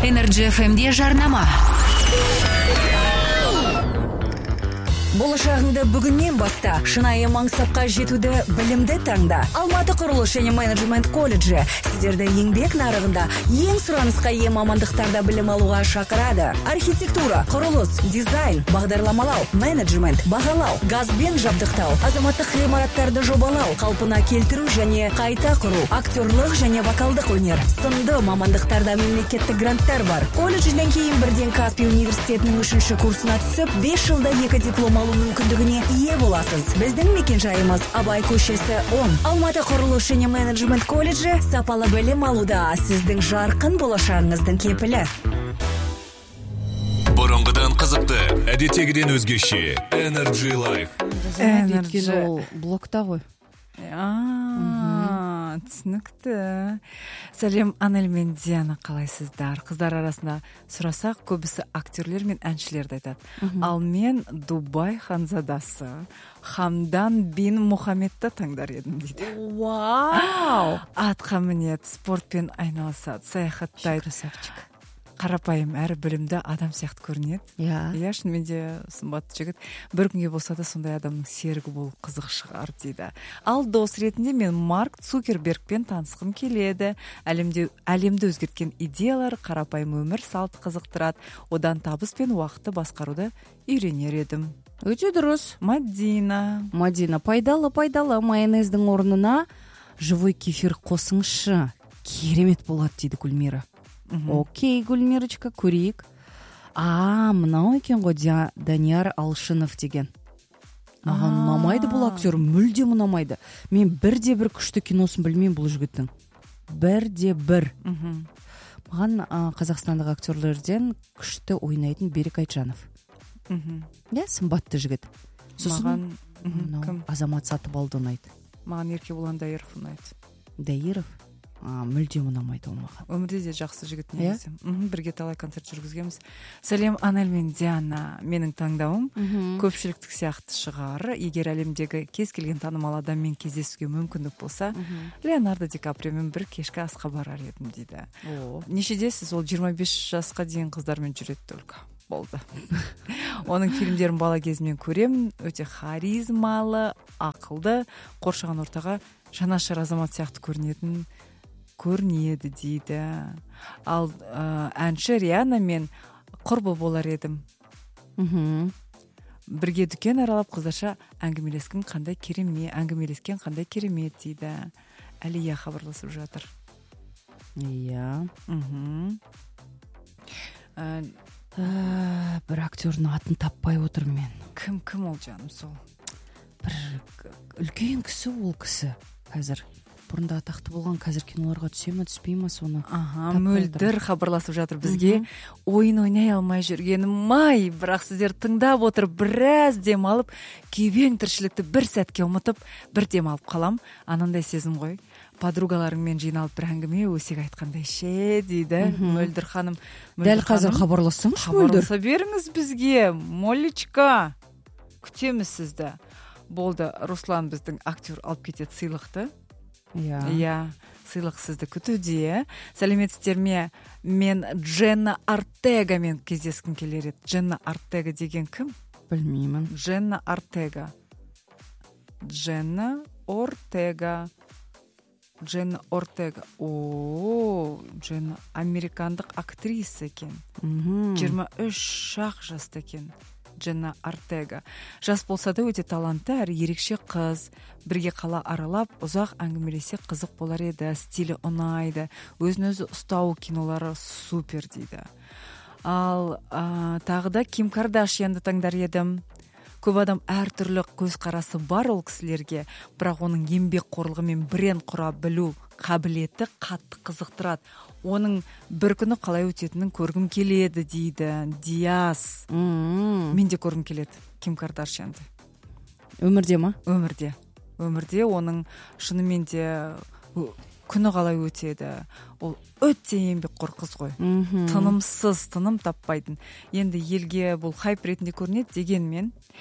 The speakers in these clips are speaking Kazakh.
Energy FM'де жарнама. Болашағыңды бүгіннен баста шынайы маңсапқа жетуді білімді таңда. Алматы құрылыс және менеджмент колледжі сіздерді еңбек нарығында ең сұранысқа ие мамандықтарда білім алуға шақырады. Архитектура, құрылыс, дизайн, бағдарламалау, менеджмент, бағалау, газбен жабдықтау, азаматтық ғимараттарды жобалау, қалпына келтіру және қайта құру, актерлық және вокалдық өнер сынды мамандықтарда мемлекеттік гранттар бар. Колледжден кейін бірден Каспий университетінің 3-ші курсына түсіп, 5 жылда 2 диплом алу мүмкіндігіне ие боласыз. Біздің мекенжайымыз Абай көшесі 10. Алматы құрылыс және менеджмент колледжі сапалы білім алуда сіздің жарқын болашағыңыздың кепілі. Бұрынғыдан қызықты, әдеттегіден өзгеше. Energy Life. Energy ол блокта ғой. Түсінікті. Сәлем, Анель мен Диана, қалайсыздар? Қыздар арасында сұрасақ, көбісі актерлер мен әншілерді айтады. Ал мен Дубай ханзадасы Хамдан бин Мұхаммедті таңдар едім дейді. Вау! Атқа мінеді, спортпен айналысады, саяхаттайды. Қарапайым әрі білімді адам сияқты көрінеді. Иә, шынымен де сымбатты жігіт. Бір күнге болса да сондай адамның серігі болу қызық шығар дейді. Ал дос ретінде мен Марк Цукербергпен танысқым келеді. Әлемді өзгерткен идеялар, қарапайым өмір салты қызықтырады. Одан табыс пен уақытты басқаруды үйренер едім. Өте дұрыс. Мадина, пайдалы майонездің орнына живой кефир қосыңызшы. Керемет болады дейді Гүлмира. Окей, Гүлмирочка, көрейік. Мынау екен ғой Данияр Алшынов деген. Маған ұнамайды бұл актер, мүлдем ұнамайды. Мен бірде-бір күшті киносын білмеймін бұл жігіттің. Бірде-бір. Маған қазақстандық актерлерден күшті ойнайтын Берік Айтжанов. Сымбатты жігіт. Маған Азамат Сатыбалды ұнайды. Маған Еркебұлан Дайыров ұнайды. Дайыров? Мүлдем ұнамайды ол маған. Өмірде де жақсы жігіт негізі. Бірге талай концерт жүргізгенбіз. Сәлем, Анель мен Диана. Менің таңдауым көпшіліктік сияқты шығар. Егер әлемдегі кез келген танымал адаммен кездесуге мүмкіндік болса, Леонардо Ди Каприомен бір кешкі асқа барар едім дейді. Нешедесіз? Ол 25 жасқа дейін қыздармен жүреді только. Болды. Оның фильмдерін бала кезімнен көремін. Өте харизмалы, ақылды, қоршаған ортаға жанашыр азамат сияқты көрінеді дейді. Ал әнші Риана мен құрбы болар едім. Бірге дүкен аралап қыздарша әңгімелескен қандай керемет дейді. Әлия хабарласып жатыр. Иә. Бір актердің атын таппай отыр мен. Кім ол жаным сол? Бір үлкен кісі ол кісі. Қазір бұрында атақты болған, қазір киноларға түсе ме түспей ме соны. Мөлдір хабарласып жатыр бізге. Ойын ойнай алмай жүргенім май, бірақ сіздер тыңдап отырып біраз демалып, күйбең тіршілікті бір сәтке ұмытып, бір демалып қалам. Анандай сезім ғой. Подругаларыңмен жиналып бір әңгіме өсек айтқандай ше дейді. Мөлдір ханым. Дәл қазір хабарлассаңшы, Мөлдір. Хабарласа беріңіз бізге. Молечка. Күтеміз сізді. Болды, Руслан біздің актер алып кетеді сыйлықты. Иә, сыйлық сізді күтуде. Сәлеметсіздер ме? Мен Дженна Ортегамен кездескім келер еді. Дженна Ортега деген кім? Білмеймін. Дженна Ортега. Дженна Ортега. Дженна американдық актриса екен. 23 шақ жаста екен. Дженна Ортега. Жас болса да өте талантты, әрі ерекше қыз. Бірге қала аралап, ұзақ әңгімелесе қызық болар еді. Стилі ұнайды. Өзін-өзі ұстау кинолары супер дейді. Ал тағы да Ким Кардашьянды таңдар едім. Көп адам әртүрлі көзқарасы бар ол кісілерге, бірақ оның еңбекқорлығы мен бренд құра білу қабілеті қатты қызықтырады. Оның бір күні қалай өтетінін көргім келеді дейді Диас. Мен де көргім келеді Ким Кардашьянды. Өмірде ма? Өмірде оның шынымен де күні қалай өтеді. Ол өте еңбекқор қыз ғой. Тынымсыз, тыным таппайтын. Енді елге бұл хайп ретінде көрінеді дегенмен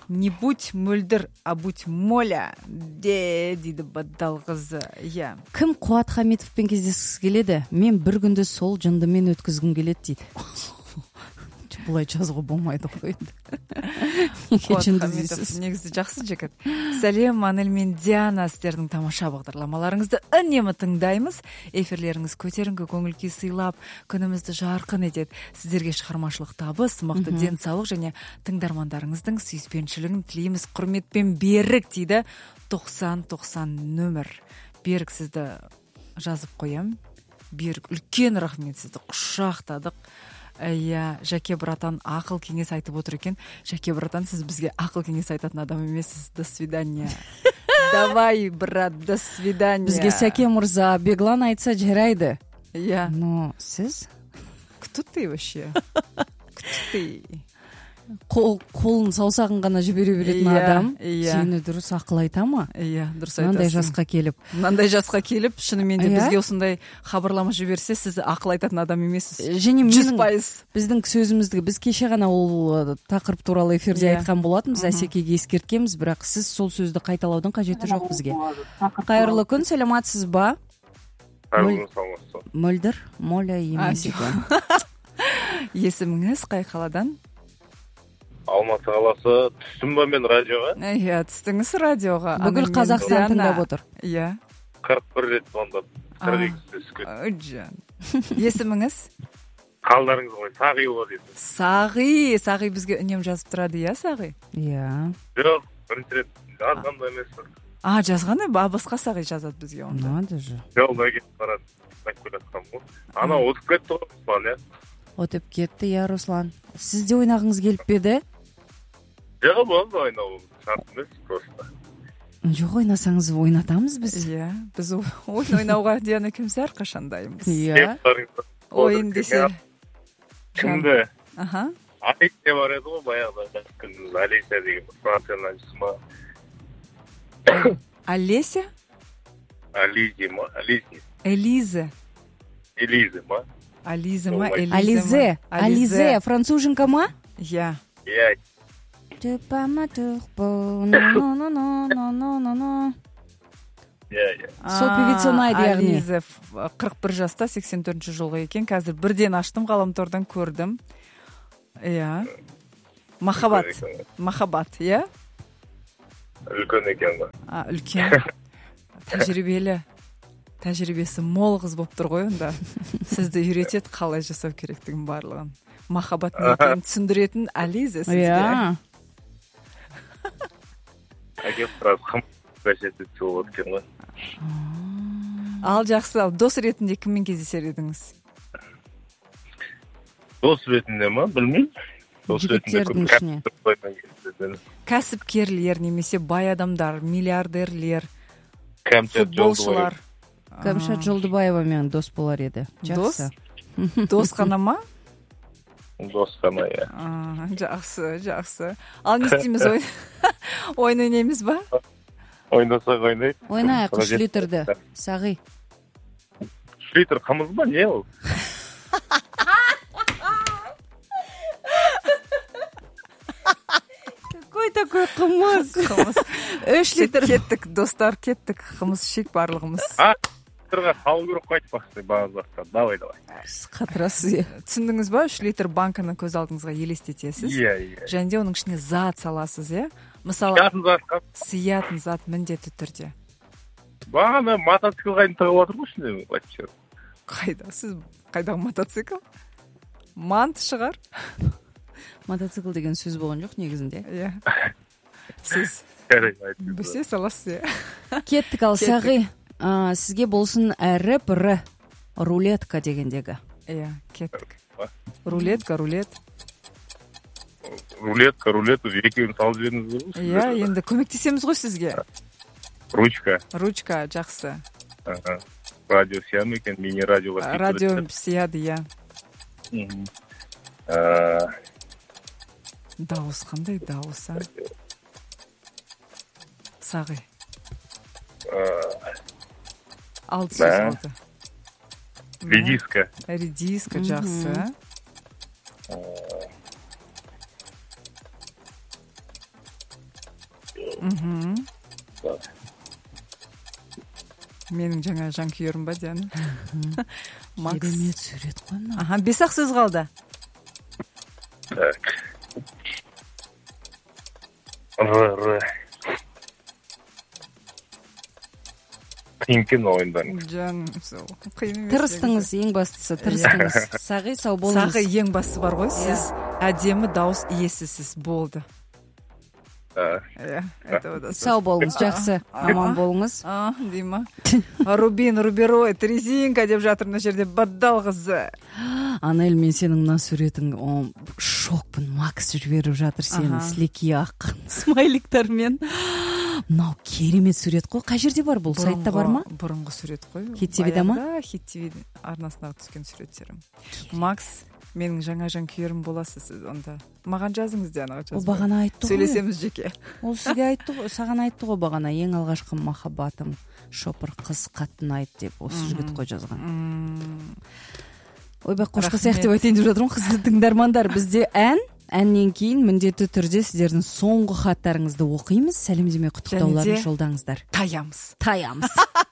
не будь мөлдір, а будь моля дейді баддал қызы. Иә. Кім Қуат Хамитовпен кездескісі келеді? Мен бір күнді сол жындымен өткізгім келеді дейді. Бұлай жазуға болмайды ғой енді. Қуат Хамитов негізі жақсы жігіт. Сәлем, Анель мен Диана, сіздердің тамаша бағдарламаларыңызды үнемі тыңдаймыз. Эфирлеріңіз көтеріңкі көңіл-күй сыйлап, күнімізді жарқын етеді. Сіздерге шығармашылық табыс, мықты денсаулық және тыңдармандарыңыздың сүйіспеншілігін тілейміз. Құрметпен Берік дейді. 90-90 нөмір. Берік, сізді жазып қоям. Берік, үлкен рахмет, сізді құшақтадық. Иә, Жаке братан ақыл кеңес айтып отыр екен. Жаке братан, сіз бізге ақыл кеңес айтатын адам емессіз. До свидания. Давай, брат, до свидания. Бізге Сәке мырза Беглан айтса жарайды. Иә. Но сіз? Кто ты вообще? Кто ты? Қолын саусағын ғана жібере беретін адам сені дұрыс ақыл айта ма? Иә, дұрыс айтасың. Мынандай жасқа келіп, шынымен де бізге осындай хабарлама жіберсе, сіз ақыл айтатын адам емессіз. Және 100%. Біздің сөзімізді біз кеше ғана ол тақырып туралы эфирде айтқан болатынбыз, Әсекеге ескерткенбіз, бірақ сіз сол сөзді қайталаудың қажеті жоқ бізге. Қайырлы күн, сәлематсыз ба? Мөлдір, моля емес екен. Есіміңіз қай қаладан? Алматы қаласы. Түстім ба мен радиоға? Иә, түстіңіз радиоға. Бүкіл Қазақстан тыңдап отыр. Иә. 41 рет звондап. 42 түскен. Есіміңіз? Қалдарыңыз ғой, Сағи ғой дейді. Сағи бізге үнем жазып тұрады, иә, Сағи? Иә. Жоқ, бірінші рет жазғанда емес. Жазғанда басқа Сағи жазады бізге онда. Надо же. Жолда кетіп барады. Айтып жатқам ғой. Ана отып кетті ғой, Руслан, иә. Отып кетті, иә, Руслан. Сіз де ойнағыңыз келіп беді? Жоқ, болды ойнау. Шарт емес, просто. Жоқ, ойнасаңыз ойнатамыз біз. Иә, біз ойнауға Диана екеуміз әрқашандаймыз. Иә. Ойын десе. Кімді? Аха. Алися бар еді ғой, баяғыда. Алися деген франциядан ма? Олеся? Ализе ма? Элиза. Элиза ма? Ализа ма? Элиза ма? Ализе, француженка ма? Иә. Иә. Сол певица ұнайды, яғни. Ализа 41 жаста, 84 жылғы екен. Қазір бірден аштым, ғаламтордан көрдім. Иә. Махаббат, иә? Үлкен екен ба? Үлкен. Тәжірибесі мол қыз болып тұр ғой онда. Сізді үйретеді қалай жасау керектігін барлығын. Махаббат не екенін түсіндіретін Ализа сізге. Иә. Әкеп біраз қымбәшет етсе болады екен ғой. Ал жақсы, дос ретінде кіммен кездесер едіңіз? Дос ретінде ма? Білмеймін. Жігіттердің ішіне. Кәсіпкерлер немесе бай адамдар, миллиардерлер, футболшылар. Кәмшат Жолдыбаевамен дос болар еді. Жақсы. Дос қана ма? Дос қана, иә. Жақсы. Ал не істейміз ойын ойнаймыз ба? Ойнасақ ойнайық. Ойнайық 3 литрді. Сағи. 3 литр қымыз ба, не ол? Какой такой қымыз? 3 литр. Кеттік, достар, кеттік. Қымыз шек барлығымыз. Литрға салу керек қайтып бақсы, бағызлақта. Давай. Қатырасыз, түсіндіңіз ба? 3 литр банканы көз алдыңызға елестетесіз. Иә. Және де оның ішіне зат саласыз, иә? Мысалы, сиятын зат міндетті түрде. Бағана мотоцикл қайын тығып отыр ғой ішінде. Қайда? Сіз қайдағы мотоцикл? Мант шығар? Мотоцикл деген сөз болған жоқ негізінде. Иә. Сіз бүсе саласыз, иә? Кеттік, ал Сағи, сізге болсын әрі-бірі рулетка дегендегі. Иә, кеттік. Рулетка. Рулет, екеуін салып жіберіңіз ғой. Иә, енді көмектесеміз ғой сізге. Ручка, жақсы. Радио сияды екен, мини-радиоға. Радио сияды, иә. Дауыс қандай дауыс, а? Сағи. Алды сөз алды. Редиска, жақсы. менің жаңа жанкүйерім ба Диана? Керемет сурет қой мына. 5-ақ сөз қалды. Так. Р. Қиын ойындан. Жаным, қиын емес. Тырыстыңыз, ең бастысы тырыстыңыз. Сағи, сау болыңыз. Сағы ең бастысы бар ғой, сіз әдемі дауыс иесісіз, болды. Сау болыңыз, жақсы, аман болыңыз. Дейма. Рубин, руберой, трезинка деп жатыр мына жерде, баддал қызы. Анель, мен сенің мына суретің шокпын, Макс жіберіп жатыр сені сілекей ақ смайликтармен. Мынау керемет сурет қой. Қай жерде бар бұл? Сайтта бар ма? Бұрынғы сурет қой. Хит ТВ-да ма? Хит ТВ арнасына түскен суреттерім. Макс, менің жаңа жанкүйерім боласыз онда. Маған жазыңыз Дианаға жазып. Ол бағана айтты ғой. Сөйлесеміз жеке. Ол сізге айтты ғой, саған айтты ғой бағана, ең алғашқы махаббатым шопыр қыз қатын айт деп осы жігіт қой жазған. Ойбай, қоштасайық деп айтайын деп жатырмын, қызды тыңдармандар. Бізде әннен кейін міндетті түрде сіздердің соңғы хаттарыңызды оқимыз. Сәлемдеме құттықтауларын жолдаңыздар. Таямыз.